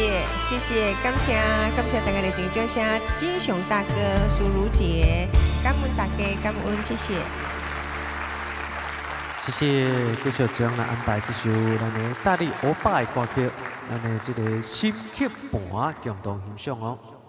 谢谢，感谢大家的真掌声，金雄大哥、苏如姐，感恩大家，感恩，谢谢。 谢谢，继续将来安排这首咱的大力欧巴的歌曲，咱的这个心曲伴共同欣赏哦。